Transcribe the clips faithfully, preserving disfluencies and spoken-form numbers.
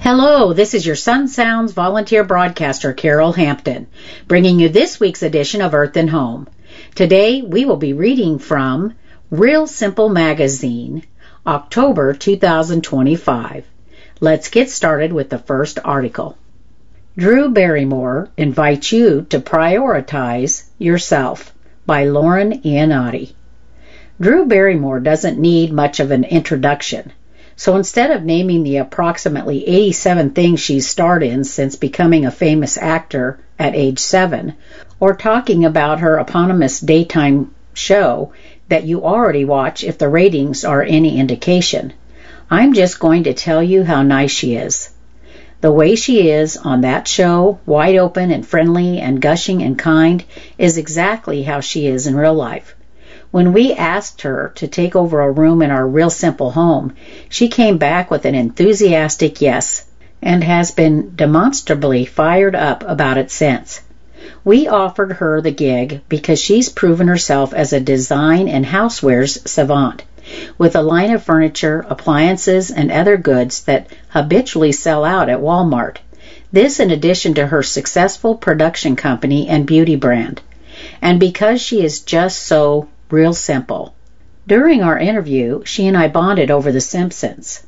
Hello, this is your Sun Sounds volunteer broadcaster, Carol Hampton, bringing you this week's edition of Earth and Home. Today, we will be reading from Real Simple Magazine, October two thousand twenty-five. Let's get started with the first article. Drew Barrymore invites you to prioritize yourself by Lauren Iannotti. Drew Barrymore doesn't need much of an introduction. So instead of naming the approximately eighty-seven things she's starred in since becoming a famous actor at age seven, or talking about her eponymous daytime show that you already watch if the ratings are any indication, I'm just going to tell you how nice she is. The way she is on that show, wide open and friendly and gushing and kind, is exactly how she is in real life. When we asked her to take over a room in our Real Simple home, she came back with an enthusiastic yes, and has been demonstrably fired up about it since. We offered her the gig because she's proven herself as a design and housewares savant, with a line of furniture, appliances, and other goods that habitually sell out at Walmart. This in addition to her successful production company and beauty brand. And because she is just so real simple. During our interview, she and I bonded over The Simpsons,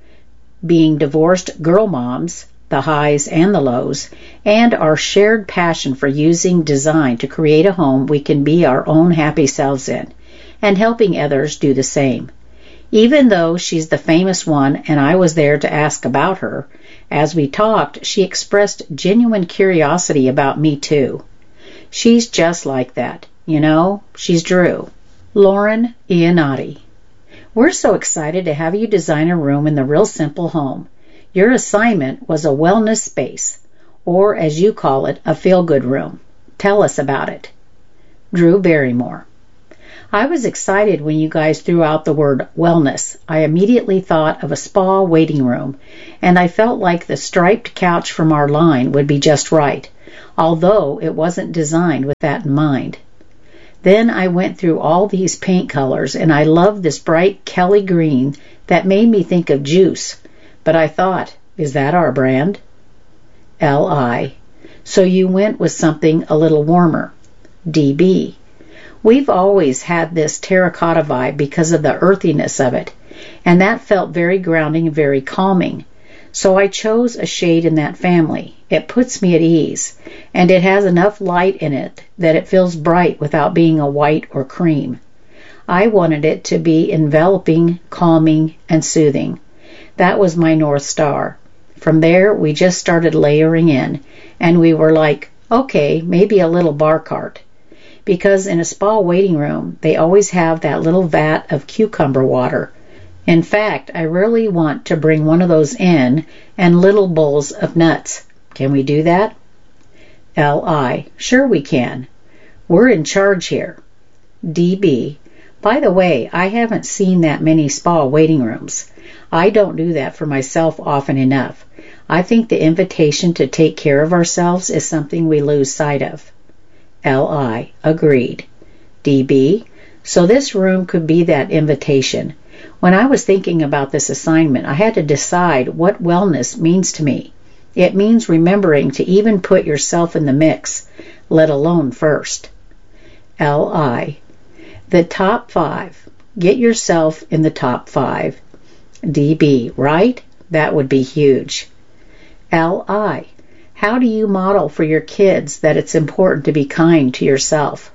being divorced girl moms, the highs and the lows, and our shared passion for using design to create a home we can be our own happy selves in, and helping others do the same. Even though she's the famous one and I was there to ask about her, as we talked, she expressed genuine curiosity about me too. She's just like that. You know, she's Drew. Lauren Iannotti. We're so excited to have you design a room in the Real Simple home. Your assignment was a wellness space, or as you call it, a feel-good room. Tell us about it. Drew Barrymore. I was excited when you guys threw out the word wellness. I immediately thought of a spa waiting room, and I felt like the striped couch from our line would be just right, although it wasn't designed with that in mind. Then I went through all these paint colors, and I loved this bright Kelly green that made me think of juice. But I thought, is that our brand? L I. So you went with something a little warmer. D B. We've always had this terracotta vibe because of the earthiness of it, and that felt very grounding and very calming. So I chose a shade in that family. It puts me at ease, and it has enough light in it that it feels bright without being a white or cream. I wanted it to be enveloping, calming, and soothing. That was my North Star. From there, we just started layering in, and we were like, okay, maybe a little bar cart. Because in a spa waiting room, they always have that little vat of cucumber water. In fact, I really want to bring one of those in and little bowls of nuts. Can we do that? L I. Sure we can. We're in charge here. D B. By the way, I haven't seen that many spa waiting rooms. I don't do that for myself often enough. I think the invitation to take care of ourselves is something we lose sight of. L I. Agreed. D B. So this room could be that invitation. When I was thinking about this assignment, I had to decide what wellness means to me. It means remembering to even put yourself in the mix, let alone first. L I. The top five. Get yourself in the top five. D B. Right? That would be huge. L I. How do you model for your kids that it's important to be kind to yourself?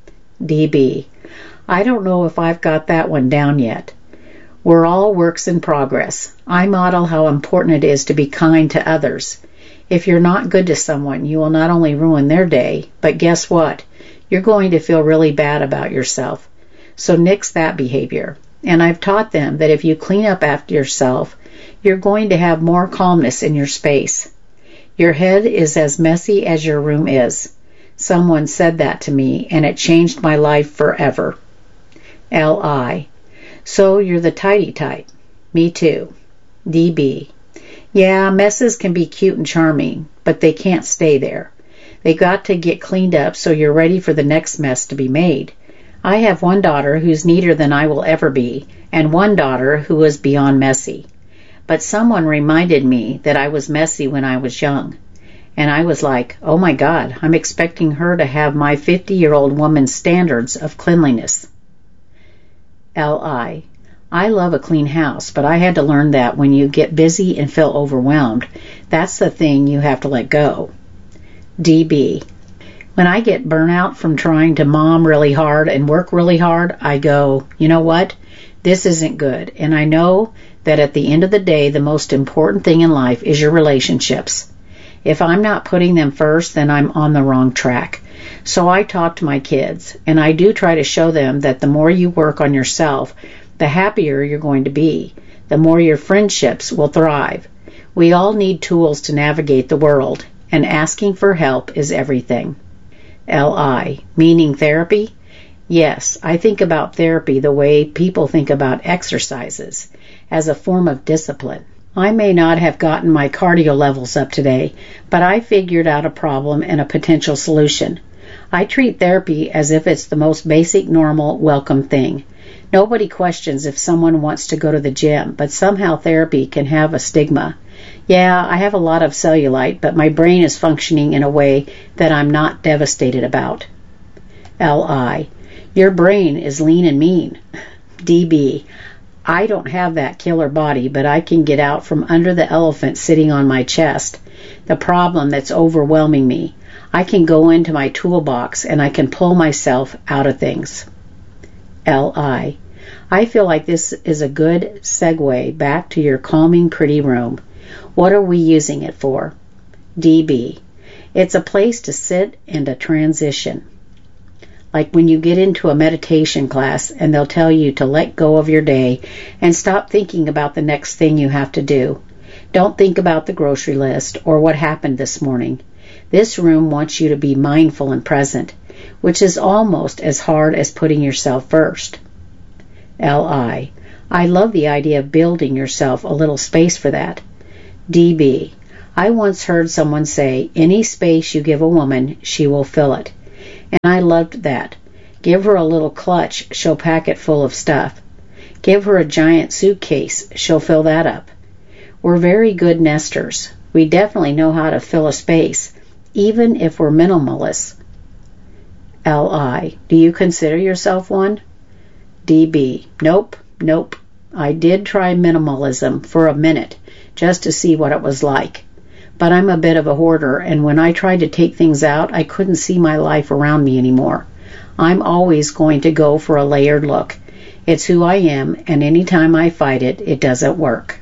D B. I don't know if I've got that one down yet. We're all works in progress. I model how important it is to be kind to others. If you're not good to someone, you will not only ruin their day, but guess what? You're going to feel really bad about yourself. So nix that behavior. And I've taught them that if you clean up after yourself, you're going to have more calmness in your space. Your head is as messy as your room is. Someone said that to me, and it changed my life forever. L I. So you're the tidy type. Me too. D B. Yeah, messes can be cute and charming, but they can't stay there. They got to get cleaned up so you're ready for the next mess to be made. I have one daughter who's neater than I will ever be, and one daughter who is beyond messy. but someone reminded me that I was messy when I was young. And I was like, oh my God, I'm expecting her to have my fifty-year-old woman's standards of cleanliness. L I I love a clean house, but I had to learn that when you get busy and feel overwhelmed, that's the thing you have to let go. D B When I get burnout from trying to mom really hard and work really hard, I go, you know what? This isn't good. And I know that at the end of the day, the most important thing in life is your relationships. If I'm not putting them first, then I'm on the wrong track. So I talk to my kids, and I do try to show them that the more you work on yourself, the happier you're going to be. The more your friendships will thrive. We all need tools to navigate the world, and asking for help is everything. L I Meaning therapy? Yes, I think about therapy the way people think about exercises, as a form of discipline. I may not have gotten my cardio levels up today, but I figured out a problem and a potential solution. I treat therapy as if it's the most basic, normal, welcome thing. Nobody questions if someone wants to go to the gym, but somehow therapy can have a stigma. Yeah, I have a lot of cellulite, but my brain is functioning in a way that I'm not devastated about. L I Your brain is lean and mean. D B I don't have that killer body, but I can get out from under the elephant sitting on my chest, the problem that's overwhelming me. I can go into my toolbox and I can pull myself out of things. L I I feel like this is a good segue back to your calming, pretty room. What are we using it for? D B It's a place to sit and a transition. Like when you get into a meditation class and they'll tell you to let go of your day and stop thinking about the next thing you have to do. Don't think about the grocery list or what happened this morning. This room wants you to be mindful and present, which is almost as hard as putting yourself first. L I I love the idea of building yourself a little space for that. D B I once heard someone say, any space you give a woman, she will fill it. And I loved that. Give her a little clutch, she'll pack it full of stuff. Give her a giant suitcase, she'll fill that up. We're very good nesters. We definitely know how to fill a space, even if we're minimalists. L I Do you consider yourself one? D B Nope, nope. I did try minimalism for a minute, just to see what it was like. But I'm a bit of a hoarder, and when I tried to take things out, I couldn't see my life around me anymore. I'm always going to go for a layered look. It's who I am, and any time I fight it, it doesn't work.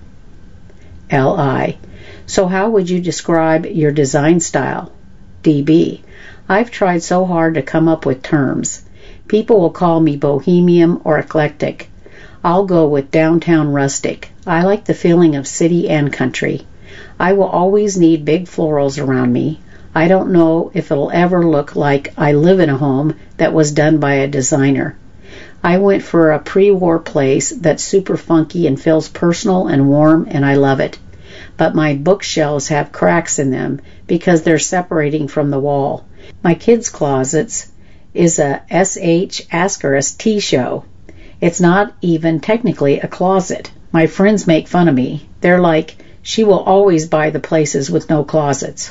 L I So how would you describe your design style? D B I've tried so hard to come up with terms. People will call me bohemian or eclectic. I'll go with downtown rustic. I like the feeling of city and country. I will always need big florals around me. I don't know if it'll ever look like I live in a home that was done by a designer. I went for a pre-war place that's super funky and feels personal and warm, and I love it. But my bookshelves have cracks in them because they're separating from the wall. My kids' closets is a S H Ascaris tea show. It's not even technically a closet. My friends make fun of me. They're like, she will always buy the places with no closets.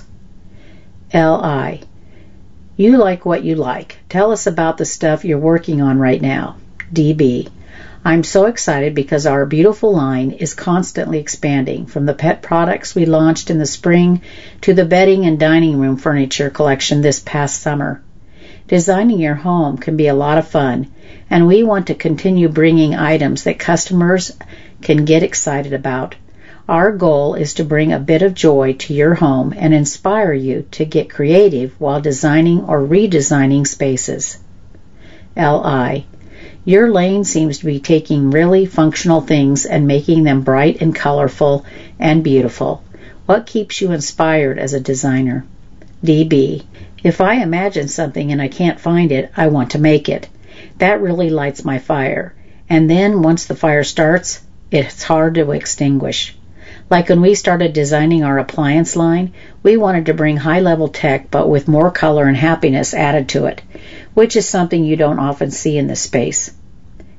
L I You like what you like. Tell us about the stuff you're working on right now. D B I'm so excited because our beautiful line is constantly expanding, from the pet products we launched in the spring to the bedding and dining room furniture collection this past summer. Designing your home can be a lot of fun, and we want to continue bringing items that customers can get excited about. Our goal is to bring a bit of joy to your home and inspire you to get creative while designing or redesigning spaces. L I Your lane seems to be taking really functional things and making them bright and colorful and beautiful. What keeps you inspired as a designer? D B If I imagine something and I can't find it, I want to make it. That really lights my fire. And then once the fire starts, it's hard to extinguish. Like when we started designing our appliance line, we wanted to bring high-level tech but with more color and happiness added to it, which is something you don't often see in this space.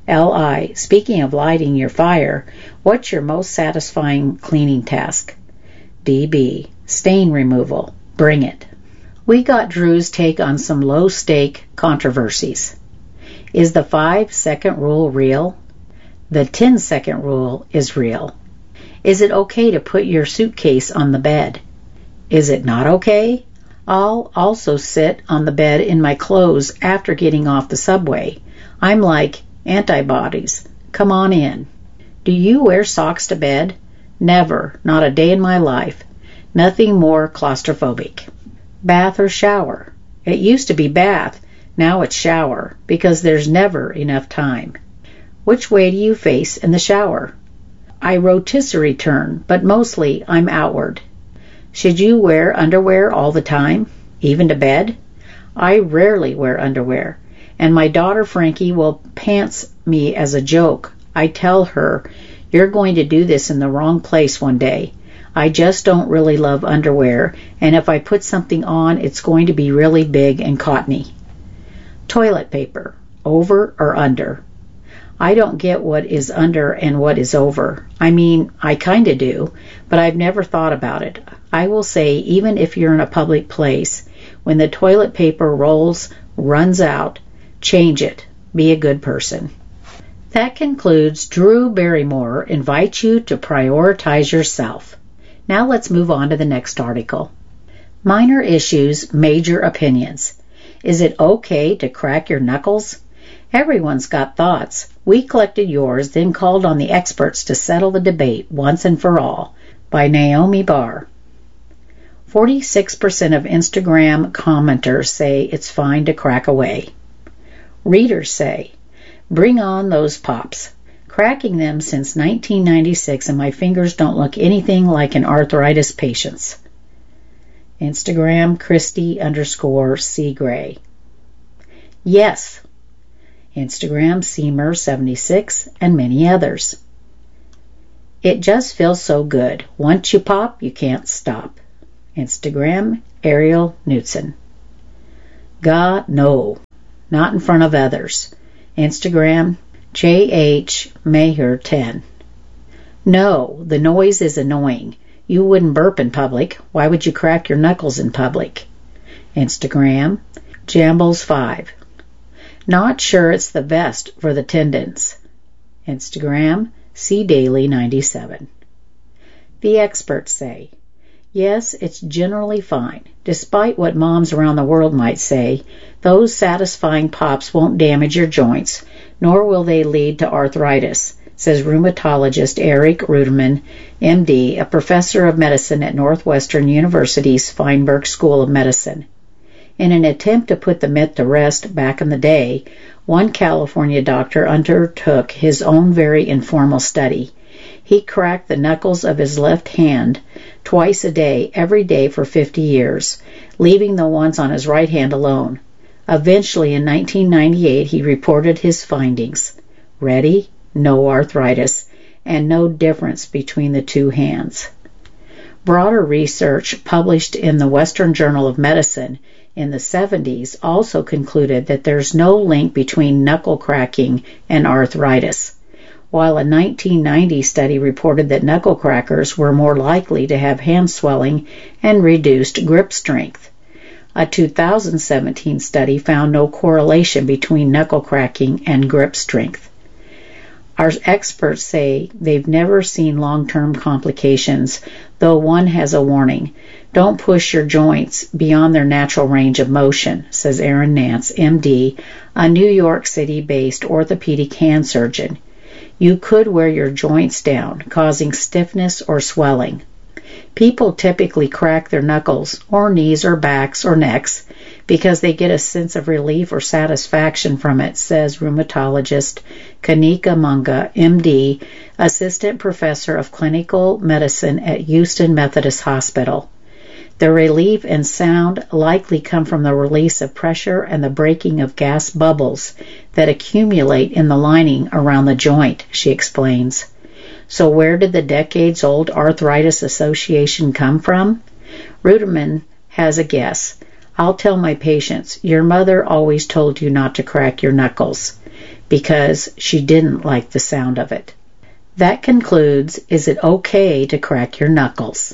L I. Speaking of lighting your fire, what's your most satisfying cleaning task? D B. Stain removal. Bring it. We got Drew's take on some low-stake controversies. Is the five-second rule real? The ten-second rule is real. Is it okay to put your suitcase on the bed? Is it not okay? I'll also sit on the bed in my clothes after getting off the subway. I'm like antibodies. Come on in. Do you wear socks to bed? Never. Not a day in my life. Nothing more claustrophobic. Bath or shower? It used to be bath. Now it's shower, because there's never enough time. Which way do you face in the shower? I rotisserie turn, but mostly I'm outward. Should you wear underwear all the time, even to bed? I rarely wear underwear, and my daughter Frankie will pants me as a joke. I tell her, you're going to do this in the wrong place one day. I just don't really love underwear, and if I put something on, it's going to be really big and cottony. Toilet paper, over or under? I don't get what is under and what is over. I mean, I kinda do, but I've never thought about it. I will say, even if you're in a public place, when the toilet paper rolls, runs out, change it. Be a good person. That concludes Drew Barrymore invites you to prioritize yourself. Now let's move on to the next article. Minor issues, major opinions. Is it okay to crack your knuckles? Everyone's got thoughts. We collected yours, then called on the experts to settle the debate once and for all. By Naomi Barr. forty-six percent of Instagram commenters say it's fine to crack away. Readers say, bring on those pops. Cracking them since nineteen ninety-six and my fingers don't look anything like an arthritis patient's. Instagram Christy underscore C Gray. Yes. Instagram Seamer seventy-six and many others. It just feels so good. Once you pop, you can't stop. Instagram Ariel Knudsen. God, no. Not in front of others. Instagram J H Maher ten. No, the noise is annoying. You wouldn't burp in public. Why would you crack your knuckles in public? Instagram Jambles five. Not sure it's the best for the tendons. Instagram C Daily ninety-seven. The experts say, yes, it's generally fine. Despite what moms around the world might say, those satisfying pops won't damage your joints, nor will they lead to arthritis, says rheumatologist Eric Ruderman, M D, a professor of medicine at Northwestern University's Feinberg School of Medicine. In an attempt to put the myth to rest back in the day, one California doctor undertook his own very informal study. He cracked the knuckles of his left hand twice a day, every day for fifty years, leaving the ones on his right hand alone. Eventually, in nineteen ninety-eight, he reported his findings. Ready? No arthritis, and no difference between the two hands. Broader research published in the Western Journal of Medicine in the seventies also concluded that there's no link between knuckle cracking and arthritis, while a nineteen ninety study reported that knuckle crackers were more likely to have hand swelling and reduced grip strength. A two thousand seventeen study found no correlation between knuckle cracking and grip strength. Our experts say they've never seen long-term complications, though one has a warning. Don't push your joints beyond their natural range of motion, says Aaron Nance, M D, a New York City-based orthopedic hand surgeon. You could wear your joints down, causing stiffness or swelling. People typically crack their knuckles, or knees or backs or necks, because they get a sense of relief or satisfaction from it, says rheumatologist Kanika Munga, M D, assistant professor of clinical medicine at Houston Methodist Hospital. The relief and sound likely come from the release of pressure and the breaking of gas bubbles that accumulate in the lining around the joint, she explains. So where did the decades-old arthritis association come from? Ruderman has a guess. I'll tell my patients, your mother always told you not to crack your knuckles. because she didn't like the sound of it. That concludes Is It Okay to Crack Your Knuckles?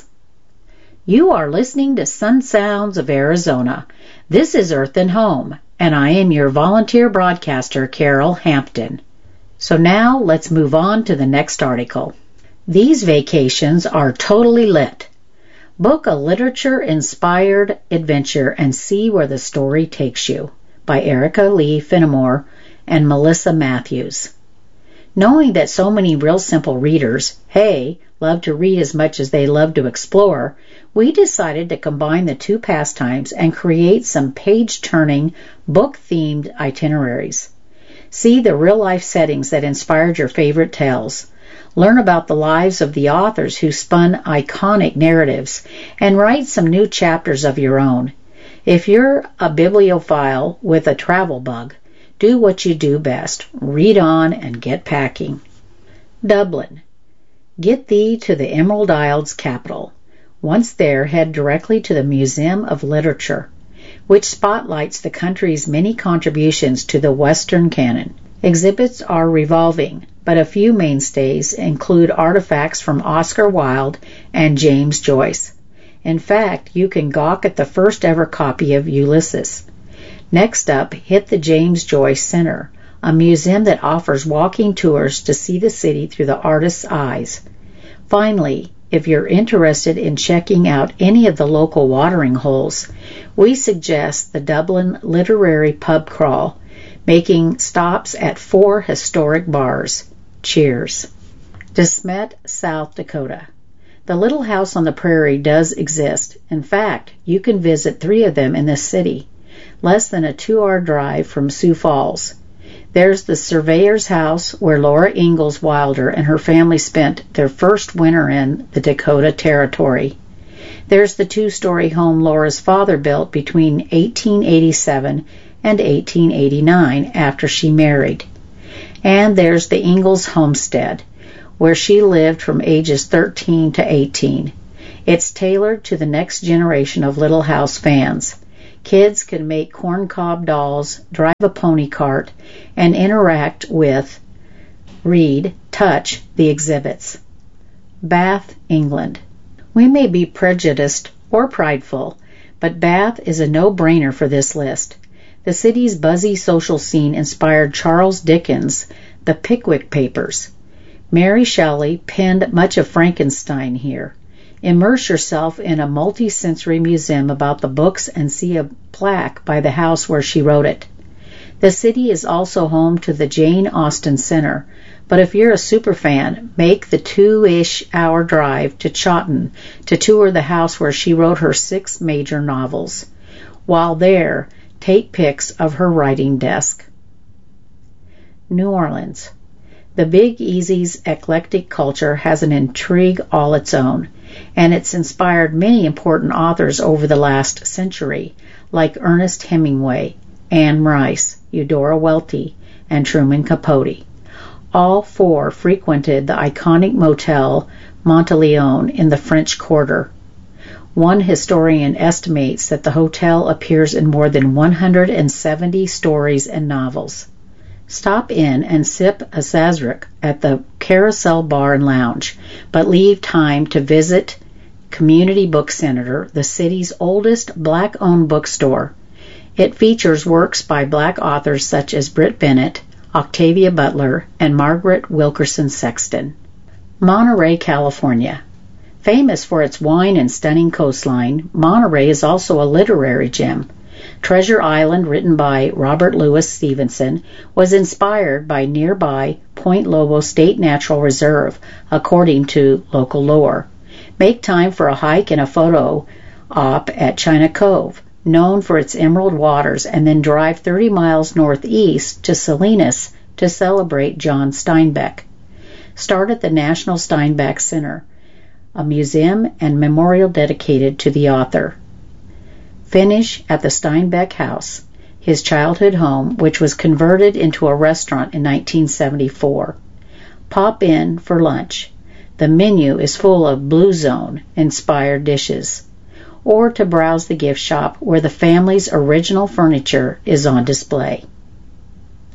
You are listening to Sun Sounds of Arizona. This is Earth and Home, and I am your volunteer broadcaster, Carol Hampton. So now let's move on to the next article. These vacations are totally lit. Book a literature-inspired adventure and see where the story takes you, by Erica Lee Finnemore and Melissa Matthews. Knowing that so many Real Simple readers, hey, love to read as much as they love to explore, we decided to combine the two pastimes and create some page-turning, book-themed itineraries. See the real-life settings that inspired your favorite tales. Learn about the lives of the authors who spun iconic narratives, and write some new chapters of your own. If you're a bibliophile with a travel bug, do what you do best. Read on and get packing. Dublin. Get thee to the Emerald Isles capital. Once there, head directly to the Museum of Literature, which spotlights the country's many contributions to the Western canon. Exhibits are revolving, but a few mainstays include artifacts from Oscar Wilde and James Joyce. In fact, you can gawk at the first ever copy of Ulysses. Next up, hit the James Joyce Center, a museum that offers walking tours to see the city through the artist's eyes. Finally, if you're interested in checking out any of the local watering holes, we suggest the Dublin Literary Pub Crawl, making stops at four historic bars. Cheers. De Smet, South Dakota. The Little House on the Prairie does exist. In fact, you can visit three of them in this city, less than a two-hour drive from Sioux Falls. There's the Surveyor's House, where Laura Ingalls Wilder and her family spent their first winter in the Dakota Territory. There's the two-story home Laura's father built between eighteen eighty-seven and eighteen eighty-nine after she married. And there's the Ingalls homestead, where she lived from ages thirteen to eighteen. It's tailored to the next generation of Little House fans. Kids can make corncob dolls, drive a pony cart, and interact with, read, touch the exhibits. Bath, England. We may be prejudiced or prideful, but Bath is a no-brainer for this list. The city's buzzy social scene inspired Charles Dickens' The Pickwick Papers. Mary Shelley penned much of Frankenstein here. Immerse yourself in a multi-sensory museum about the books and see a plaque by the house where she wrote it. The city is also home to the Jane Austen Center, but if you're a superfan, make the two-ish hour drive to Chawton to tour the house where she wrote her six major novels. While there, take pics of her writing desk. New Orleans. The Big Easy's eclectic culture has an intrigue all its own, and it's inspired many important authors over the last century, like Ernest Hemingway, Anne Rice, Eudora Welty, and Truman Capote. All four frequented the iconic motel Monteleone in the French Quarter. One historian estimates that the hotel appears in more than one hundred seventy stories and novels. Stop in and sip a Sazerac at the Carousel Bar and Lounge, but leave time to visit Community Book Center, the city's oldest black-owned bookstore. It features works by black authors such as Britt Bennett, Octavia Butler, and Margaret Wilkerson Sexton. Monterey, California. Famous for its wine and stunning coastline, Monterey is also a literary gem. Treasure Island, written by Robert Louis Stevenson, was inspired by nearby Point Lobo State Natural Reserve, according to local lore. Make time for a hike and a photo op at China Cove, known for its emerald waters, and then drive thirty miles northeast to Salinas to celebrate John Steinbeck. Start at the National Steinbeck Center, a museum and memorial dedicated to the author. Finish at the Steinbeck House, his childhood home, which was converted into a restaurant in nineteen seventy-four. Pop in for lunch. The menu is full of Blue Zone-inspired dishes. Or to browse the gift shop where the family's original furniture is on display.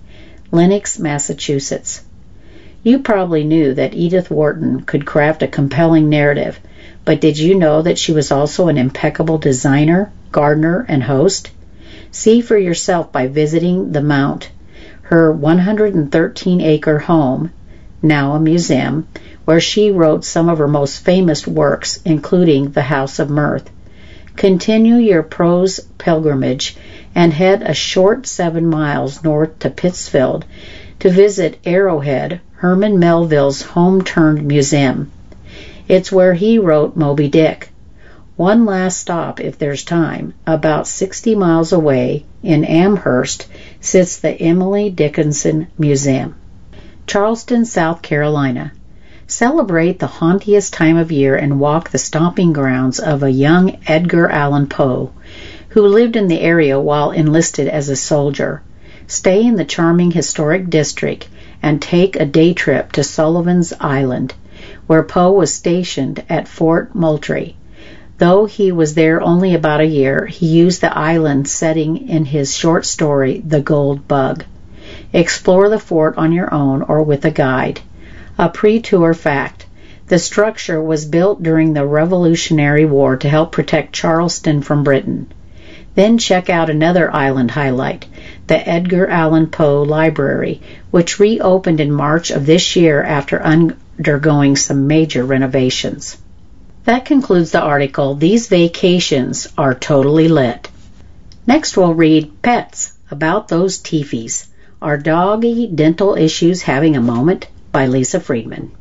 Lenox, Massachusetts. You probably knew that Edith Wharton could craft a compelling narrative, but did you know that she was also an impeccable designer, gardener, and host? See for yourself by visiting the Mount, her one hundred thirteen acre home, now a museum, where she wrote some of her most famous works, including The House of Mirth. Continue your prose pilgrimage and head a short seven miles north to Pittsfield to visit Arrowhead, Herman Melville's home-turned museum. It's where he wrote Moby Dick. One last stop, if there's time. About sixty miles away, in Amherst, sits the Emily Dickinson Museum. Charleston, South Carolina. Celebrate the hauntiest time of year and walk the stomping grounds of a young Edgar Allan Poe, who lived in the area while enlisted as a soldier. Stay in the charming historic district and take a day trip to Sullivan's Island, where Poe was stationed at Fort Moultrie. Though he was there only about a year, he used the island setting in his short story, The Gold Bug. Explore the fort on your own or with a guide. A pre-tour fact: the structure was built during the Revolutionary War to help protect Charleston from Britain. Then check out another island highlight, the Edgar Allan Poe Library, which reopened in March of this year after undergoing some major renovations. That concludes the article, These Vacations Are Totally Lit. Next we'll read Pets, About Those Teefies. Are Doggy Dental Issues Having a Moment? By Lisa Friedman.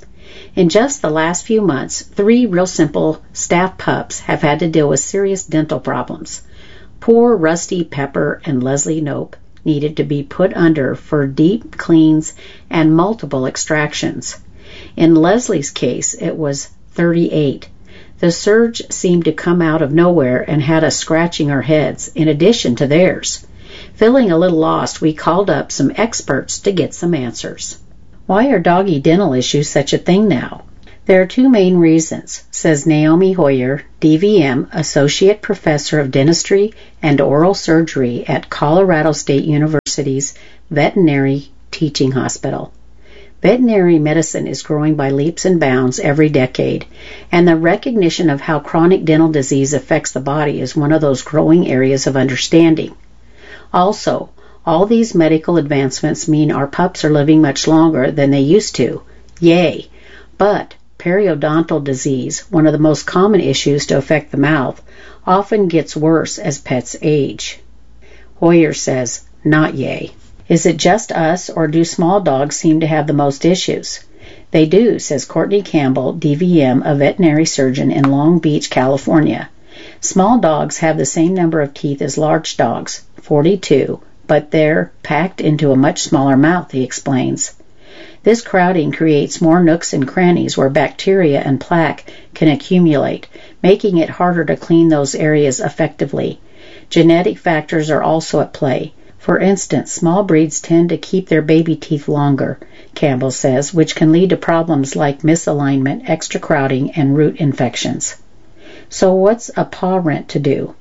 In just the last few months, three real simple staff pups have had to deal with serious dental problems. Poor Rusty Pepper and Leslie Nope needed to be put under for deep cleans and multiple extractions. In Leslie's case, it was thirty-eight. The surge seemed to come out of nowhere and had us scratching our heads, in addition to theirs. Feeling a little lost, we called up some experts to get some answers. Why are doggy dental issues such a thing now? There are two main reasons, says Naomi Hoyer, D V M, Associate Professor of Dentistry and Oral Surgery at Colorado State University's Veterinary Teaching Hospital. Veterinary medicine is growing by leaps and bounds every decade, and the recognition of how chronic dental disease affects the body is one of those growing areas of understanding. Also, all these medical advancements mean our pups are living much longer than they used to. Yay! But periodontal disease, one of the most common issues to affect the mouth, often gets worse as pets age. Hoyer says, not yay. Is it just us, or do small dogs seem to have the most issues? They do, says Courtney Campbell, D V M, a veterinary surgeon in Long Beach, California. Small dogs have the same number of teeth as large dogs, forty-two, but they're packed into a much smaller mouth, he explains. This crowding creates more nooks and crannies where bacteria and plaque can accumulate, making it harder to clean those areas effectively. Genetic factors are also at play. For instance, small breeds tend to keep their baby teeth longer, Campbell says, which can lead to problems like misalignment, extra crowding, and root infections. So what's a paw rent to do?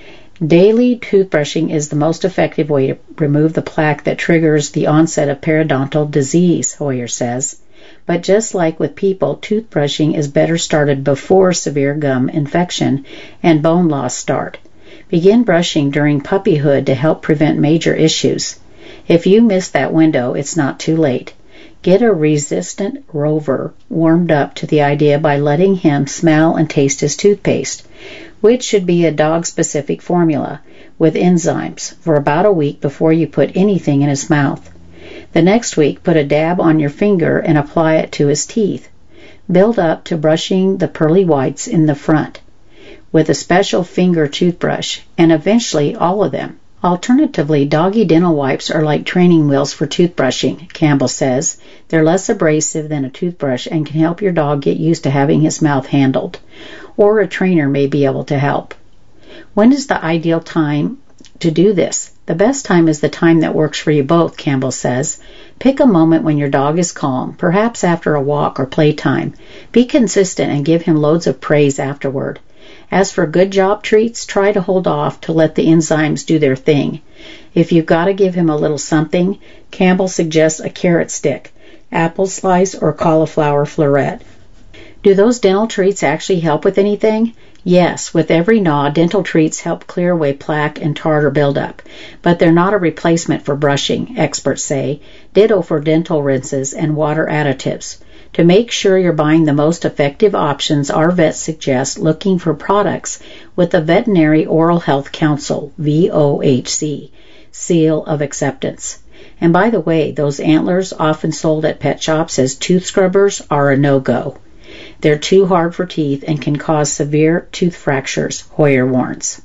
Daily toothbrushing is the most effective way to remove the plaque that triggers the onset of periodontal disease, Hoyer says. But just like with people, toothbrushing is better started before severe gum infection and bone loss start. Begin brushing during puppyhood to help prevent major issues. If you miss that window, it's not too late. Get a resistant Rover warmed up to the idea by letting him smell and taste his toothpaste, which should be a dog-specific formula with enzymes, for about a week before you put anything in his mouth. The next week, put a dab on your finger and apply it to his teeth. Build up to brushing the pearly whites in the front with a special finger toothbrush, and eventually all of them. Alternatively, doggy dental wipes are like training wheels for toothbrushing, Campbell says. They're less abrasive than a toothbrush and can help your dog get used to having his mouth handled. Or a trainer may be able to help. When is the ideal time to do this? The best time is the time that works for you both, Campbell says. Pick a moment when your dog is calm, perhaps after a walk or playtime. Be consistent and give him loads of praise afterward. As for good job treats, try to hold off to let the enzymes do their thing. If you've got to give him a little something, Campbell suggests a carrot stick, apple slice, or cauliflower floret. Do those dental treats actually help with anything? Yes, with every gnaw, dental treats help clear away plaque and tartar buildup, but they're not a replacement for brushing, experts say. Ditto for dental rinses and water additives. To make sure you're buying the most effective options, our vets suggest looking for products with the Veterinary Oral Health Council, V O H C, seal of acceptance. And by the way, those antlers often sold at pet shops as tooth scrubbers are a no-go. They're too hard for teeth and can cause severe tooth fractures, Hoyer warns.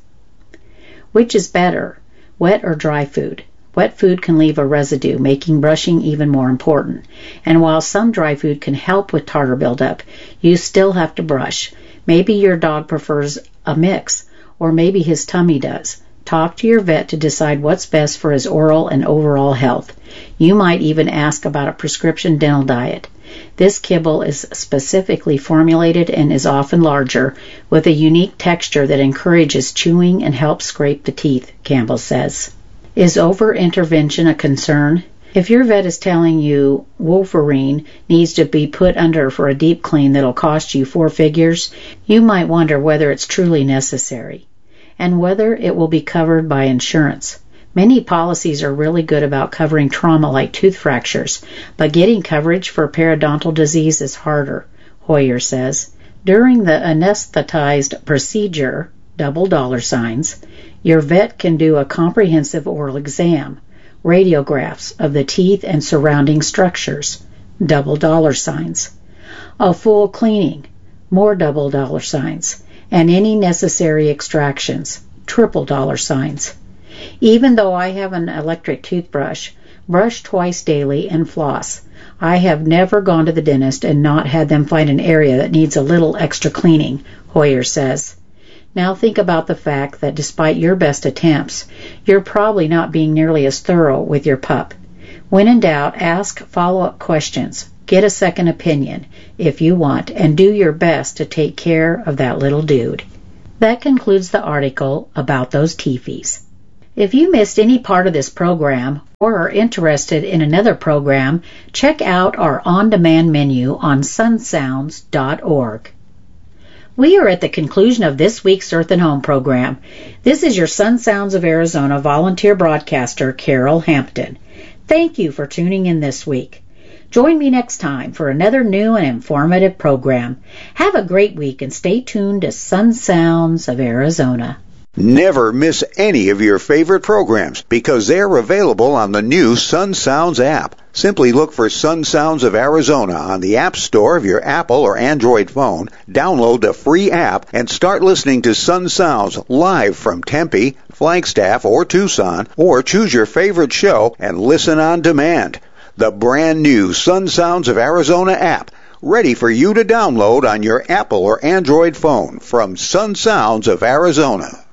Which is better, wet or dry food? Wet food can leave a residue, making brushing even more important. And while some dry food can help with tartar buildup, you still have to brush. Maybe your dog prefers a mix, or maybe his tummy does. Talk to your vet to decide what's best for his oral and overall health. You might even ask about a prescription dental diet. This kibble is specifically formulated and is often larger, with a unique texture that encourages chewing and helps scrape the teeth, Campbell says. Is over-intervention a concern? If your vet is telling you Wolverine needs to be put under for a deep clean that'll cost you four figures, you might wonder whether it's truly necessary, and whether it will be covered by insurance. Many policies are really good about covering trauma like tooth fractures, but getting coverage for periodontal disease is harder, Hoyer says. During the anesthetized procedure, double dollar signs, your vet can do a comprehensive oral exam, radiographs of the teeth and surrounding structures, double dollar signs, a full cleaning, more double dollar signs, and any necessary extractions, triple dollar signs. Even though I have an electric toothbrush, brush twice daily and floss. I have never gone to the dentist and not had them find an area that needs a little extra cleaning, Hoyer says. Now think about the fact that despite your best attempts, you're probably not being nearly as thorough with your pup. When in doubt, ask follow-up questions. Get a second opinion, if you want, and do your best to take care of that little dude. That concludes the article about those teefies. If you missed any part of this program or are interested in another program, check out our on-demand menu on sun sounds dot org. We are at the conclusion of this week's Earth and Home program. This is your Sun Sounds of Arizona volunteer broadcaster, Carol Hampton. Thank you for tuning in this week. Join me next time for another new and informative program. Have a great week and stay tuned to Sun Sounds of Arizona. Never miss any of your favorite programs because they're available on the new Sun Sounds app. Simply look for Sun Sounds of Arizona on the App Store of your Apple or Android phone, download the free app, and start listening to Sun Sounds live from Tempe, Flagstaff, or Tucson, or choose your favorite show and listen on demand. The brand new Sun Sounds of Arizona app, ready for you to download on your Apple or Android phone from Sun Sounds of Arizona.